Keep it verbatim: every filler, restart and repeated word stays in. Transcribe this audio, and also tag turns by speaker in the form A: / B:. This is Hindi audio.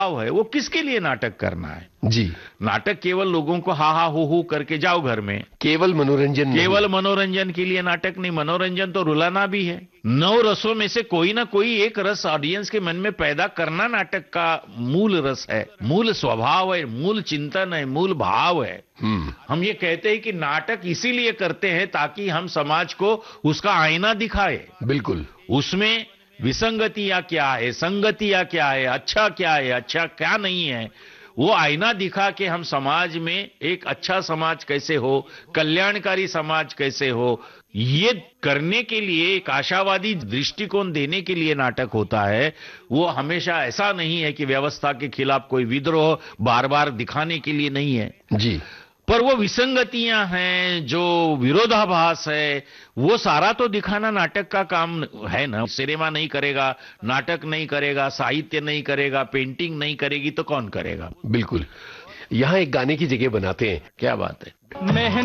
A: है वो किसके लिए नाटक करना है?
B: जी,
A: नाटक केवल लोगों को हा हा हो हो करके जाओ घर में,
B: केवल मनोरंजन
A: केवल मनोरंजन के लिए नाटक नहीं। मनोरंजन तो रुलाना भी है। नौ रसों में से कोई ना कोई एक रस ऑडियंस के मन में पैदा करना नाटक का मूल रस है, मूल स्वभाव है, मूल चिंतन है, मूल भाव है।
B: हम्म,
A: हम ये कहते हैं कि नाटक इसीलिए करते हैं ताकि हम समाज को उसका आईना दिखाए।
B: बिल्कुल।
A: उसमें विसंगतियां क्या है, संगतियां क्या है, अच्छा क्या है, अच्छा क्या नहीं है, वो आईना दिखा के हम समाज में एक अच्छा समाज कैसे हो, कल्याणकारी समाज कैसे हो, ये करने के लिए एक आशावादी दृष्टिकोण देने के लिए नाटक होता है। वो हमेशा ऐसा नहीं है कि व्यवस्था के खिलाफ कोई विद्रोह बार बार दिखाने के लिए नहीं है।
B: जी,
A: पर वो विसंगतियां हैं, जो विरोधाभास है, वो सारा तो दिखाना नाटक का काम है ना। सिनेमा नहीं करेगा, नाटक नहीं करेगा, साहित्य नहीं करेगा, पेंटिंग नहीं करेगी तो कौन करेगा?
B: बिल्कुल। यहाँ एक गाने की जगह बनाते हैं।
A: क्या बात है।